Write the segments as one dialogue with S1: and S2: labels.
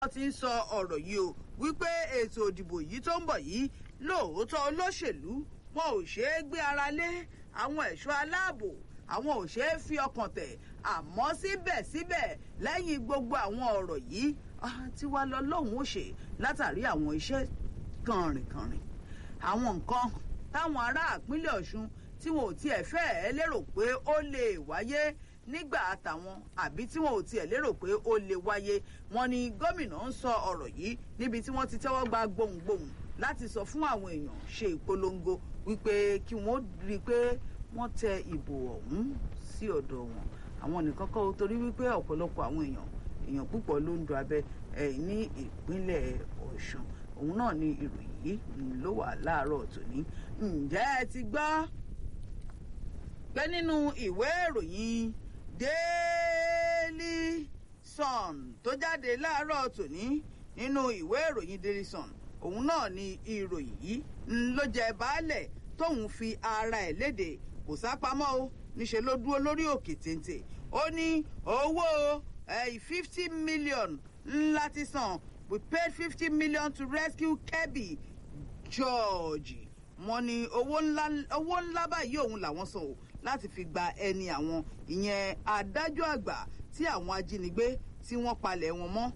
S1: wọ́n ti ń sọ ọ̀rọ̀ yìí o wípé ètò ìdìbò yìí tó ń bọ̀ yìí lóòótọ́ olóṣèlú wọn ò ṣeé gbé ara lé àwọn ẹ̀ṣọ́ aláàbò àwọn ò ṣeé fi ọkàn tẹ̀ àmọ́ síbẹ̀síbẹ̀ lẹ́yìn gbogbo àwọn ọ̀rọ̀ yìí tí wàá lọ lọ́hùn ó ṣe látàrí àwọn iṣẹ́ kànrìnkànrìn àwọn nǹkan táwọn ará ìpínlẹ̀ Ọ̀ṣun tí wọn ò tiẹ̀ fẹ́ẹ̀ lérò pé ó lè wáyé nígbà àtàwọn àbí tí wọn ò tiẹ̀ lérò pé ó lè wáyé wọn ni gómìnà ń sọ ọ̀rọ̀ yìí níbi tí wọ́n ti tẹ́wọ́ gba gbohùngbohùn láti sọ fún àwọn èèyàn ṣe ìpolongo wípé kí wọ́n rí i pé wọ́n tẹ ìbò ọ̀hún sí ọ̀dọ̀ wọn àwọn nìkan kọ́ torí wípé ọ̀pọ̀lọpọ̀ àwọn èèyàn púpọ̀ ló ń do abẹ́ ní ìpínlẹ̀ Ọ̀ṣun òun náà ni ìròyìn yìí ló wà láàárọ̀ tòní ǹjẹ́ ẹ ti gbọ́ pé nínú ìwé ìròyìn Daily Sun tó jáde láàárọ̀ tòní nínú ìwé ìròyìn Daily Sun òun náà ni ìròyìn yìí ló jẹ baálẹ̀ tóun fi ara ẹ̀ léde kò sápamọ́ o níṣẹ́ ló dúró lórí òkè téńté ó ní owó 50 million ńlá ti san we paid 50 million to rescue Kebbi George wọ́n ní owó ńlá báyìí òun làwọn san o láti fi gba ẹni àwọn ìyẹn adájọ́ àgbà tí àwọn ajínigbé tí wọ́n palẹ̀ wọn mọ́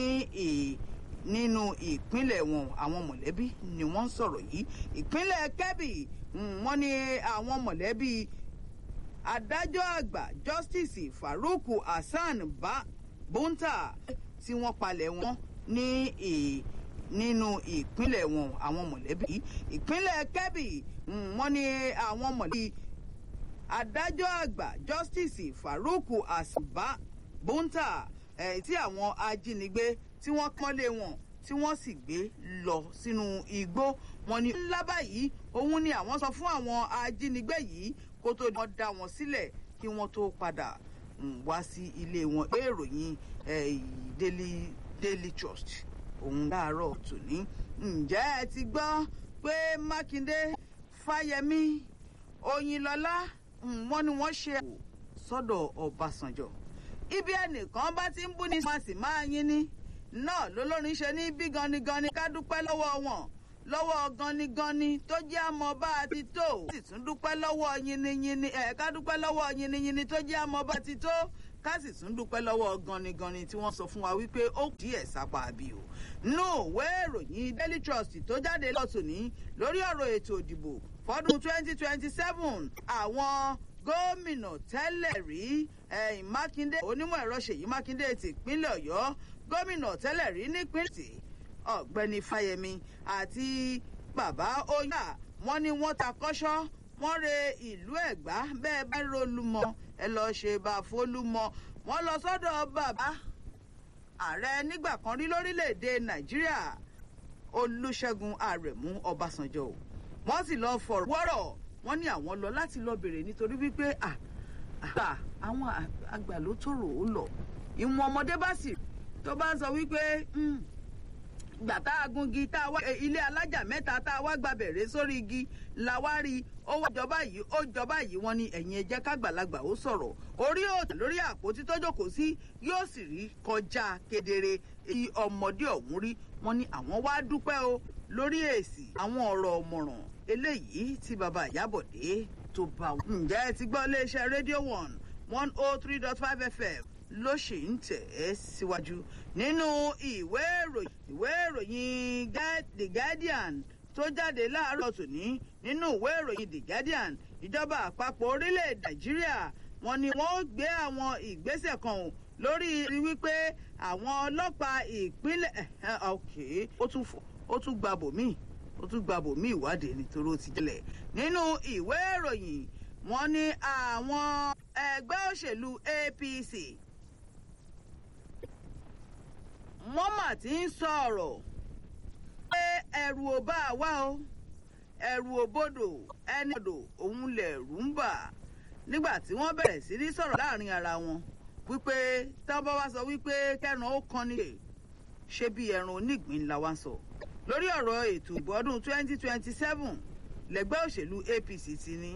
S1: nínú ìpínlẹ̀ wọn àwọn mọ̀lẹ́bí ni wọ́n ń sọ̀rọ̀ yìí ìpínlẹ̀ Kebbi wọ́n ní àwọn mọ̀lẹ́bí adájọ́ àgbà Justice Farouk Hassan Bunta tí wọ́n palẹ̀ wọn nínú ìpínlẹ̀ wọn àwọn mọ̀lẹ́bí ìpínlẹ̀ Kebbi wọ́n ní àwọn mọ̀lẹ́bí adájọ́ àgbà Justice Farouk Hassan Bunta tí àwọn ajínigbé tí wọ́n kọ́lé wọn tí wọ́n sì gbé lọ sínú igbó wọn ní ńlá báyìí òun ni àwọn sọ fún àwọn ajínigbé yìí kó tó wọ́n dá wọn sílẹ̀ kí wọ́n tó padà wá sí ilé wọn. ìròyìn Daily Trust òun láàárọ̀ tòní ǹjẹ́ ẹ ti gbọ́ pé Mákindé Fáyẹmí Oyinlọ́lá wọ́n ní wọ́n ṣe sọ́dọ̀ Ọbásanjọ́ ibi ẹnìkan bá ti ń bú ní sì máa yín ní náà lólórin ṣe ní bí ganigani ká dúpẹ́ lọ́wọ́ wọn lọ́wọ́ ganigani tó jẹ́ àmọ́ bá a ti tó sì tún dúpẹ́ lọ́wọ́ yiniyini ká dúpẹ́ lọ́wọ́ yiniyini tó jẹ́ àmọ́ bá a ti tó ká sì tún dúpẹ́ lọ́wọ́ ganigani tí wọ́n sọ fún wa wípé ó díẹ̀ sápá àbí o. nínú ìwé ìròyìn Daily Trust tó jáde lọ́tùní lórí ọ̀rọ̀ ètò ìdìbò fọ́dún 2027 àwọn gómìnà tẹ́lẹ̀ rí Mákindé onímọ̀ ẹ̀rọ Ṣèyí Mákindé ti ìpínlẹ̀ Ọ̀yọ́ gómìnà tẹ́lẹ̀ rí nípínlẹ̀ ọ̀gbẹ́ni Fáyẹmí àti bàbá Oyà wọ́n ní wọ́n ta kọ́ṣọ́ wọ́n re ìlú Ẹ̀gbá bẹ́ẹ̀ bá rolúmọ ẹ lọ ṣe bá fólúmọ wọ́n lọ sọ́dọ̀ bàbá ààrẹ nígbà kan rí lórílẹ̀‐èdè Nàìjíríà Olúṣẹ́gun Àrẹ̀mú Ọbásanjọ́ wọ́n sì lọ fọ̀rọ̀ wọ́rọ̀ wọ́n ní àwọn lọ láti lọ bèrè nítorí wípé àwọn àgbà ló tòrò ó lọ ìwọ̀n ọmọdé bá sì tó bá ń sọ wípé gbà tá a gungi tá a wá ilé alájà mẹ́ta tá a wá gba bẹ̀rẹ̀ sórí igi la wá rí owó ìjọba yìí wọ́n ní ẹ̀yin ẹ jẹ́ kágbàlagbà ó sọ̀rọ̀ orí òtún lórí àpótí tó jókòó sí yóò sì rí kọjá kedere èyí ọmọdé ọ̀hún rí wọ́n ní àwọn wá dúpẹ́ o lórí èsì àwọn ọ̀rọ̀ ọ̀mọ̀ràn eléyìí tí bàbá Ìyábọ̀dé tó bá wọn. ǹjẹ́ ẹ ti gbọ́ iléeṣẹ́ rédíò 103.5 FM ló ṣì ń tẹ̀ ẹ́ síwájú nínú ìwé ìròyìn The Guardian tó jáde láàárọ̀ tòní nínú ìwé ìròyìn The Guardian ìjọba àpapọ̀ orílẹ̀-èdè Nàìjíríà wọ́n ní wọ́n gbé àwọn ìgbésẹ̀ kan lórí wípé àwọn ọlọ́pàá ìpínlẹ̀ ó tún gba bòmí ìwádìí nítorí ó ti jẹ́lẹ̀ nínú ìwé ìròyìn wọ́n ní àwọn ẹgbẹ́ òṣèlú APC wọ́n mà ti ń sọ̀rọ̀ pé ẹ̀rù ò bá wa o ẹ̀rù ò bodò ẹni odò òun lẹ̀rù ń bà nígbà tí wọ́n bẹ̀rẹ̀ sí ní sọ̀rọ̀ láàrin ara wọn wípé táwọn bá wá sọ wípé kẹrùn ó kan ní ṣe bí ẹran onígbín la wá sọ lórí ọ̀rọ̀ ètò ìbò ọdún 2027 lẹ́gbẹ́ òṣèlú APC ti ní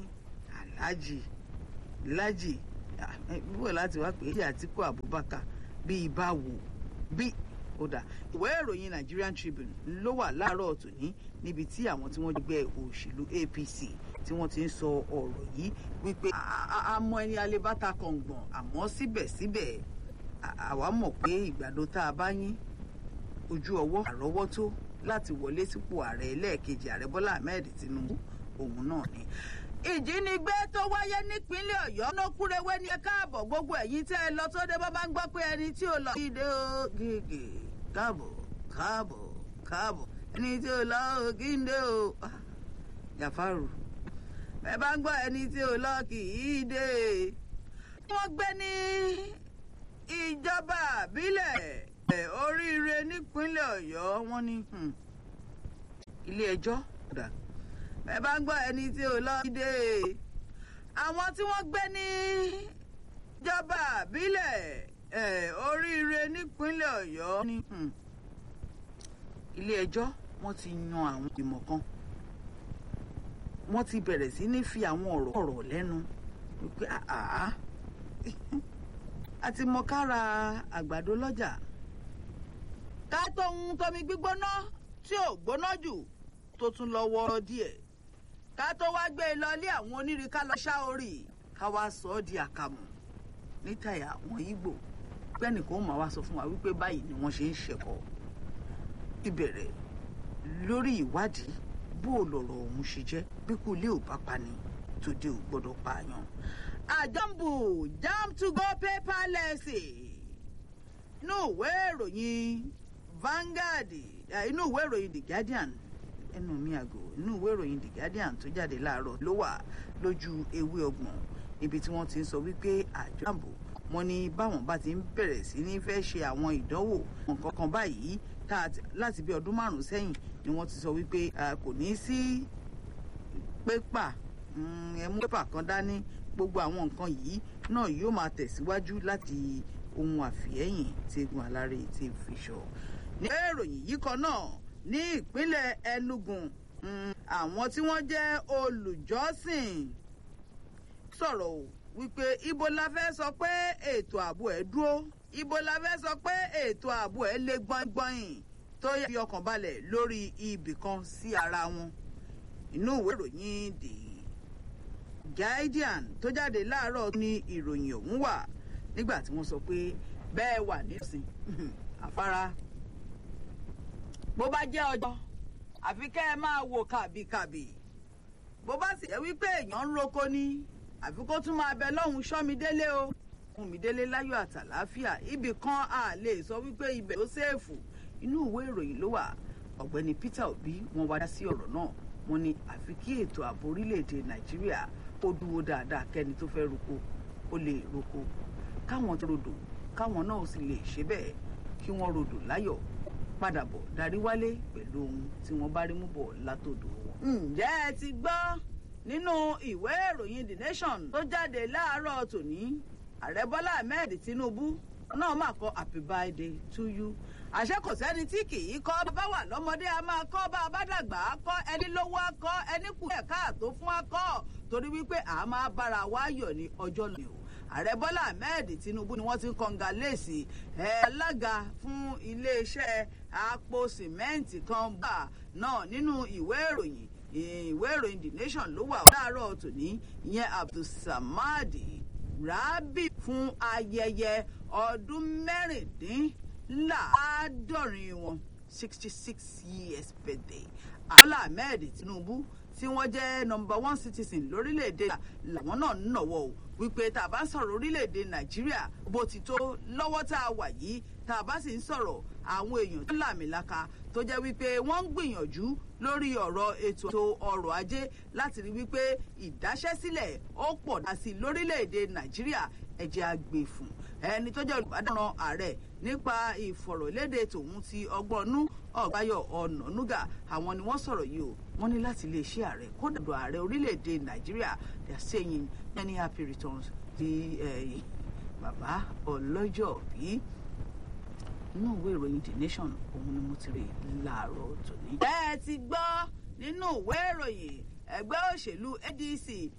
S1: Lájì wíwọ̀ láti wá pé Àtíkù Abubakar bí ibà wò bí ó dà ìwé ìròyìn Nigerian Tribune ló wà láàárọ̀ tòní níbi tí àwọn tí wọ́n gbé òṣèlú APC tí wọ́n ti ń sọ ọ̀rọ̀ yìí wípé àmọ́ ẹni alébátà kọ̀ǹgbọ̀n àmọ́ síbẹ̀síbẹ̀ àwa mọ̀ pé ìgbàdo tá a bá yín ojú ọwọ́ àrọ́wọ́tó láti wọlé sípò ààrẹ ẹlẹ́ẹ̀kejì ààrẹ Bọ́lá Ahmed Tinubu òun náà ni. Ìjínigbé tó wáyé nípínlẹ̀ Ọ̀yọ́ ló kúrewé ní ẹ káàbọ̀ gbogbo ẹ̀yin tẹ́ ẹ lọ tó dé bá bá ń gbọ́ pé ẹni tí ò lọ ìdè ó gègé káàbọ̀ ẹni tí ò lọ kí ń dé o. Jàfárù ẹ bá ń gbọ́ ẹni tí ò lọ kì í dé. Wọ́n gbé ní ìjọba àbílẹ̀ Oríire nípínlẹ̀ Ọ̀yọ́ wọ́n ní ilé ẹjọ́ dà ẹ bá ń gbọ́ ẹni tí ò lọ dé. Àwọn tí wọ́n gbé ní ìjọba àbílẹ̀ Oríire nípínlẹ̀ Ọ̀yọ́ ní ilé ẹjọ́ wọ́n ti yan àwọn ìgbìmọ̀ kan wọ́n ti bẹ̀rẹ̀ sí ní fi àwọn ọ̀rọ̀ lẹ́nu wípé àti mọ̀kára àgbàdo lọ́jà ká tóun tómi gbígbóná tí ò gbóná jù tó tún lọ wọ́ọ́rọ́ díẹ̀ ká tó wá gbé e lọlé àwọn onírin ká lọ ṣá orí ká wá sọ ọ́ di àkàmù nítàyà àwọn Ìgbò pẹ́nìkan ó máa wá sọ fún wa wípé báyìí ni wọ́n ṣe ń ṣẹ̀kọ́ ìbẹ̀rẹ̀ lórí ìwádìí bó lọ̀rọ̀ ọ̀hún ṣe jẹ́ bí kò lè ò bá pani tòde ò gbọ́dọ̀ pààyàn. Àjọmbù jam to go paperless inú ìwé ìròyìn Vanguard inú ìwé ìròyìn The Guardian ẹnu mi àgò inú ìwé ìròyìn The Guardian tó jáde láàárọ̀ ló wà lójú ewé ọgbọ̀n ibi tí wọ́n ti ń sọ wípé àjọmbù wọ́n ní báwọn bá ti ń bẹ̀rẹ̀ sí ní fẹ́ ṣe àwọn ìdánwò nǹkan kan báyìí láti bí ọdún 5 sẹ́yìn ni wọ́n ti sọ wípé kò ní sí pépà ẹmú pépà kan dání gbogbo àwọn nǹkan yìí náà yóò máa tẹ̀síwájú láti ohun àfihẹ́yìn tí egun alárè ti fi sọ. ní ìròyìn yìí kan náà ní ìpínlẹ̀ Enugu àwọn tí wọ́n jẹ́ olùjọ́sìn sọ̀rọ̀ wípé ibo la fẹ́ sọ pé ètò ààbò ẹ̀ dúró ibo la fẹ́ sọ pé ètò ààbò ẹ̀ lé gbọ́ngbọ́n tó yẹ fi ọkàn balẹ̀ lórí ibì kan sí ara wọn. Inú ìwé ìròyìn The Guardian tó jáde láàárọ̀ ní ìròyìn ọ̀hún wà nígbà tí wọ́n sọ pé bẹ́ẹ̀ wà nísìn àfárá bó bá jẹ́ ọjọ́ àfi kẹ́ ẹ máa wo kàbìkàbì bó bá sì jẹ́ wípé èèyàn ń roko ní àfi kó tún máa bẹ lọ́hùn sọ́midélé o Omidélé láyọ̀ àtàláfíà ibì kan a lè sọ wípé ibẹ̀ ló ṣèèfù. Inú ìwé ìròyìn ló wà. Ọ̀gbẹ́ni Peter Obi wọ́n wá dá sí ọ̀rọ̀ náà wọ́n ní àfi kí ètò ààbò orílẹ̀-èdè Nàìjíríà kó dúró dáadáa kẹ́ni tó fẹ́ roko ó lè roko káwọn tó rodò káwọn náà sì lè ṣe bẹ́ẹ̀ kí wọ́n rodò láyọ̀ padà bọ̀ darí wálé pẹ̀lú ohun tí wọ́n bá rí mú bọ̀ látòdò wọn. Ǹjẹ́ ẹ ti gbọ́ nínú ìwé ìròyìn The Nation tó jáde láàárọ̀ tòní ààrẹ Bọ́lá Ahmed Tinubu náà máa kọ happy birthday to you. Àṣẹ kò sẹ́ni tí kì í kọ́ bá wà lọ́mọdé a máa kọ́ bá a bá dàgbà á kọ́ ẹni lówó á kọ́ ẹni kù ẹ̀ka àtó fún á kọ́ torí wípé a máa bára wa yọ̀ ní ọjọ́ lè o. Ààrẹ Bọ́lá Ahmed Tinubu ni wọ́n ti ń kọ́ngálẹ́sì alága fún iléeṣẹ́ àpò sìmẹ́ǹtì kan bá náà nínú ìwé ìròyìn The Nation ló wà láàárọ̀ tòní ìyẹn Abdulsamad Rabi fún ayẹyẹ ọdún mẹ́rìndínláàádọ́rin wọn 66 years birthday. Bọ́lá Ahmed Tinubu tí wọ́n jẹ́ number 1 citizen lórílẹ̀‐èdè làwọn náà ń nàwọ́ o wípé tá a bá ń sọ̀rọ̀ orílẹ̀‐èdè Nàìjíríà bó ti tó lọ́wọ́ tá a wà yìí tá a bá sì ń sọ̀rọ̀ àwọn èèyàn tó làmìlaka tó jẹ́ wípé wọ́n ń gbìyànjú lórí ọ̀rọ̀ ètò ọrọ̀ ajé láti rí wípé ìdáṣẹ́sílẹ̀ ó pọ̀ dá sí lórílẹ̀‐èdè Nàìjíríà ẹ̀jẹ̀ àgbè fún ẹni tó jẹ́ olùbádámọ̀ràn ààrẹ nípa ìfọ̀rọ̀lédè tòun ti ọgbọ́nú Ọ̀gbáyọ̀ Ọ̀nànúgà àwọn ni wọ́n sọ̀rọ̀ yìí o wọ́n ní láti lè ṣe ààrẹ kódà ààrẹ orílẹ̀‐èdè Nàìjíríà they are saying many happy returns di bàbá ọlọ́jọ́ bí inú ìwé ìròyìn The Nation òun ni mo ti rí láàárọ̀ tòní. ẹ ti gbọ́ nínú ìwé ìròyìn ẹgbẹ́ òṣèlú ADC